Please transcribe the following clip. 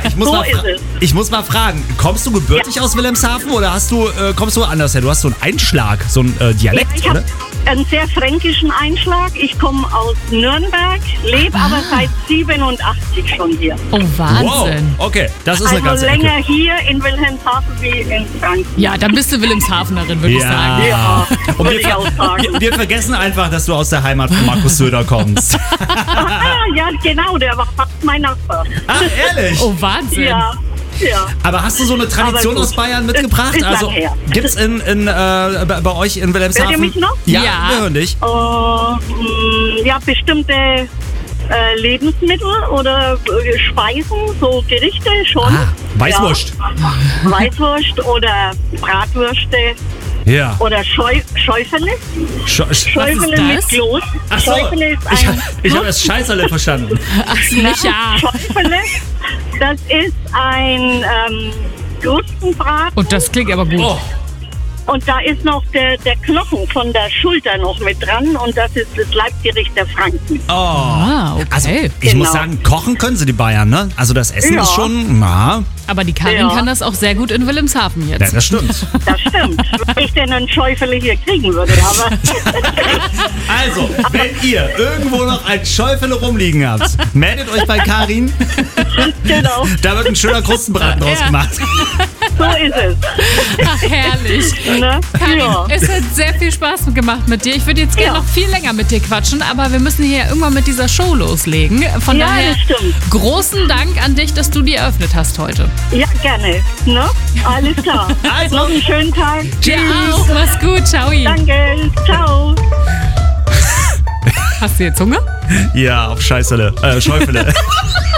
Ich muss mal fragen, kommst du gebürtig aus Wilhelmshaven oder kommst du anders her? Du hast so einen Einschlag, so einen Dialekt, ich oder? Einen sehr fränkischen Einschlag. Ich komme aus Nürnberg, lebe aber seit 87 schon hier. Oh, Wahnsinn. Wow, okay, das ist eine ganze Also länger Ecke. hier in Wilhelmshaven wie in Franken. Ja, dann bist du Wilhelmshavenerin, würde ich sagen. Ja, Und würde ich auch sagen. wir vergessen einfach, dass du aus der Heimat von Markus Söder kommst. Ja, genau, der war fast mein Nachbar. Ach, ehrlich? Oh, Wahnsinn. Ja. Aber hast du so eine Tradition Aber gut, aus Bayern mitgebracht? ist lang Also her. gibt's bei euch in Wilhelmshaven? Hört ihr mich noch? Ja, Ja. wir hören dich. Ja, bestimmte Lebensmittel oder Speisen, so Gerichte schon. Weißwurst. Ja. Weißwurst oder Bratwürste Ja. oder Schäufele. Schäufele mit das? Kloß. Ach so, Schäufele ist ich habe erst Scheißerle verstanden. Ach, Micha. Schäufele, das ist ein Krustenbraten. Und das klingt aber gut. Oh, Und da ist noch der Knochen von der Schulter noch mit dran und das ist das Leibgericht der Franken. Okay. Also, ich muss Genau. sagen, kochen können sie, die Bayern, ne? Also das Essen Ja. ist schon, na, Aber die Karin Ja. kann das auch sehr gut in Wilhelmshaven ja, jetzt. das stimmt. Das stimmt. Wenn ich denn einen Schäufele hier kriegen würde, aber Also, wenn ihr irgendwo noch ein Schäufele rumliegen habt, meldet euch bei Karin. genau, Da wird ein schöner Krustenbraten draus Ja. gemacht. so ist es. Ach, herrlich. Ne? Karin, Ja. es hat sehr viel Spaß gemacht mit dir. Ich würde jetzt gerne Ja. noch viel länger mit dir quatschen, aber wir müssen hier irgendwann mit dieser Show loslegen. Von Ja, daher das stimmt. großen Dank an dich, dass du die eröffnet hast heute. Ja, gerne. Ne? Alles klar. Also. Noch einen schönen Tag. Dir auch. Mach's gut. Ciao. Danke. Ciao. Hast du jetzt Hunger? Ja, auf Scheißele. Schäufele.